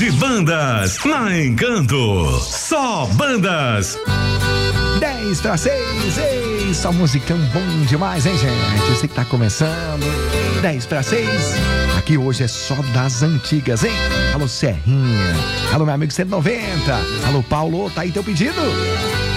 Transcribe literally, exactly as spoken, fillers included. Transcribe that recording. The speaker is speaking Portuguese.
de bandas na Encanto. Só bandas. dez para seis, ei, só musicão bom demais, hein, gente? Eu sei que tá começando. dez para seis. Aqui hoje é só das antigas, hein? Alô, Serrinha. Alô, meu amigo cento e noventa. Alô, Paulo, tá aí teu pedido?